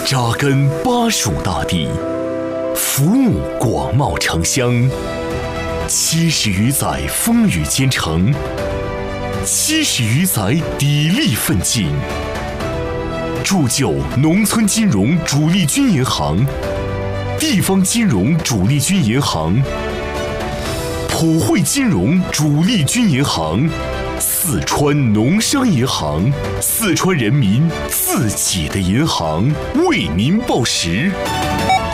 扎根巴蜀大地，服务广袤城乡，70余载风雨兼程，70余载砥砺奋进，铸就农村金融主力军银行、地方金融主力军银行、普惠金融主力军银行、四川农商银行，四川人民自己的银行，为您报时。